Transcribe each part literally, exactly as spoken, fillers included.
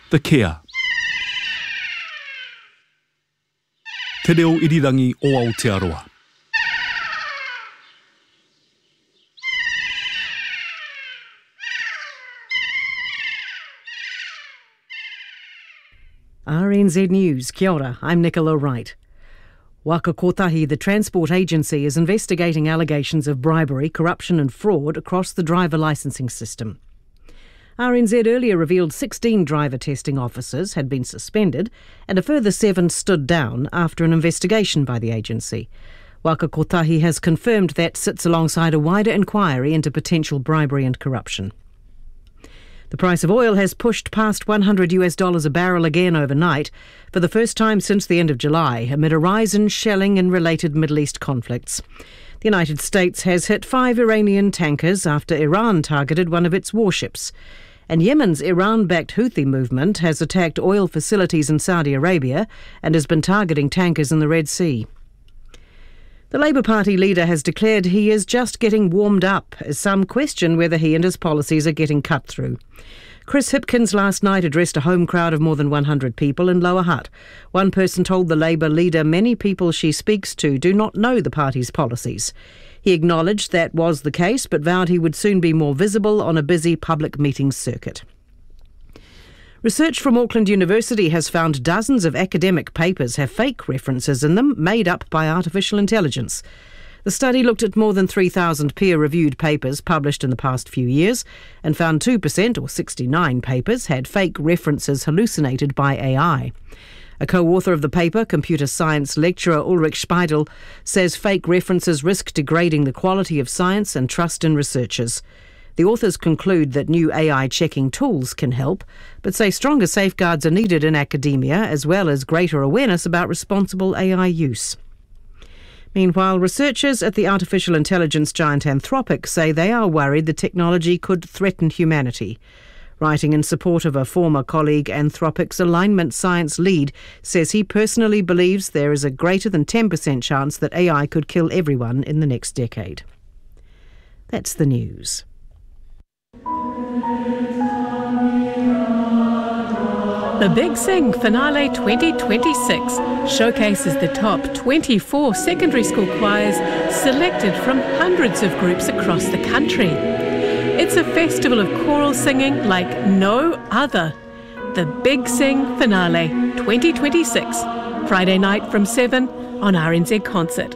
The Care. Te reo irirangi o Aotearoa. R N Z News, kia ora, I'm Nicola Wright. Waka Kotahi, the transport agency, is investigating allegations of bribery, corruption and fraud across the driver licensing system. R N Z earlier revealed sixteen driver testing officers had been suspended and a further seven stood down after an investigation by the agency. Waka Kotahi has confirmed that sits alongside a wider inquiry into potential bribery and corruption. The price of oil has pushed past one hundred US dollars a barrel again overnight for the first time since the end of July, amid a rise in shelling and related Middle East conflicts. The United States has hit five Iranian tankers after Iran targeted one of its warships. And Yemen's Iran-backed Houthi movement has attacked oil facilities in Saudi Arabia and has been targeting tankers in the Red Sea. The Labour Party leader has declared he is just getting warmed up, as some question whether he and his policies are getting cut through. Chris Hipkins last night addressed a home crowd of more than one hundred people in Lower Hutt. One person told the Labour leader many people she speaks to do not know the party's policies. He acknowledged that was the case, but vowed he would soon be more visible on a busy public meetings circuit. Research from Auckland University has found dozens of academic papers have fake references in them made up by artificial intelligence. The study looked at more than three thousand peer-reviewed papers published in the past few years and found two percent, or sixty-nine papers, had fake references hallucinated by A I. A co-author of the paper, computer science lecturer Ulrich Speidel, says fake references risk degrading the quality of science and trust in researchers. The authors conclude that new A I checking tools can help, but say stronger safeguards are needed in academia, as well as greater awareness about responsible A I use. Meanwhile, researchers at the artificial intelligence giant Anthropic say they are worried the technology could threaten humanity. Writing in support of a former colleague, Anthropic's alignment science lead says he personally believes there is a greater than ten percent chance that A I could kill everyone in the next decade. That's the news. The Big Sing Finale twenty twenty-six showcases the top twenty-four secondary school choirs selected from hundreds of groups across the country. It's a festival of choral singing like no other. The Big Sing Finale twenty twenty-six, Friday night from seven on R N Z Concert.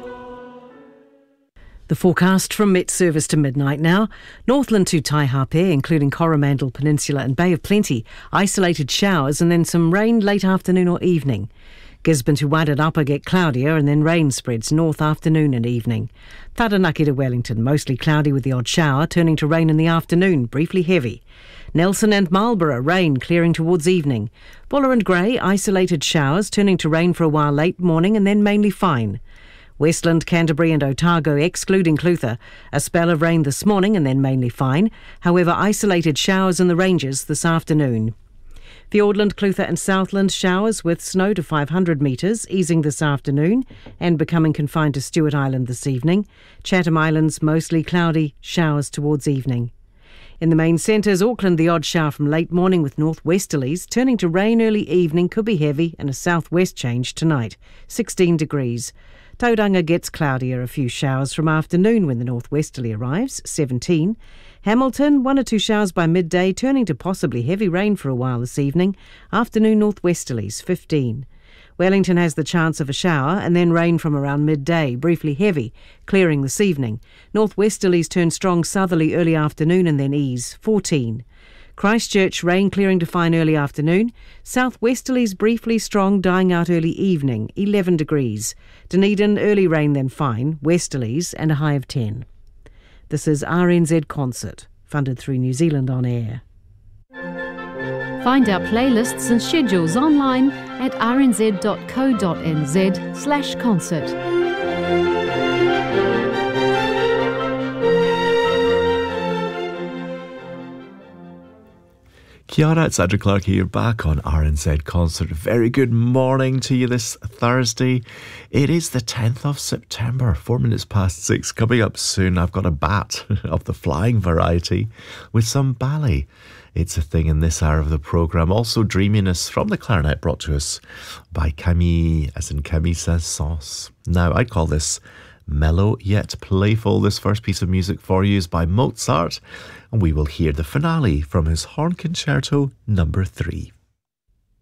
The forecast from Met Service to midnight now. Northland to Taihape, including Coromandel Peninsula and Bay of Plenty. Isolated showers and then some rain late afternoon or evening. Gisborne to Wairarapa get cloudier and then rain spreads north afternoon and evening. Taranaki to Wellington, mostly cloudy with the odd shower, turning to rain in the afternoon, briefly heavy. Nelson and Marlborough, rain clearing towards evening. Buller and Grey, isolated showers, turning to rain for a while late morning and then mainly fine. Westland, Canterbury and Otago, excluding Clutha, a spell of rain this morning and then mainly fine. However, isolated showers in the ranges this afternoon. Fiordland, Clutha and Southland, showers with snow to five hundred metres, easing this afternoon and becoming confined to Stewart Island this evening. Chatham Islands, mostly cloudy, showers towards evening. In the main centres, Auckland, the odd shower from late morning with northwesterlies, turning to rain early evening, could be heavy, and a southwest change tonight, sixteen degrees. Tauranga gets cloudier, a few showers from afternoon when the northwesterly arrives, seventeen. Hamilton, one or two showers by midday, turning to possibly heavy rain for a while this evening. Afternoon northwesterlies, fifteen. Wellington has the chance of a shower and then rain from around midday, briefly heavy, clearing this evening. Northwesterlies turn strong southerly early afternoon and then ease, fourteen. Christchurch, rain clearing to fine early afternoon. Southwesterlies briefly strong, dying out early evening, eleven degrees. Dunedin, early rain then fine, westerlies and a high of ten. This is R N Z Concert, funded through New Zealand On Air. Find our playlists and schedules online at rnz.co.nz slash concert. Kia ora, it's Andrew Clark here, back on R N Z Concert. Very good morning to you this Thursday. It is the tenth of September, four minutes past six. Coming up soon, I've got a bat of the flying variety with some ballet. It's a thing in this hour of the programme. Also Dreaminess from the clarinet, brought to us by Camille, as in Camille Saint-Saëns. Now, I'd call this mellow yet playful. This first piece of music for you is by Mozart, and we will hear the finale from his Horn Concerto number three.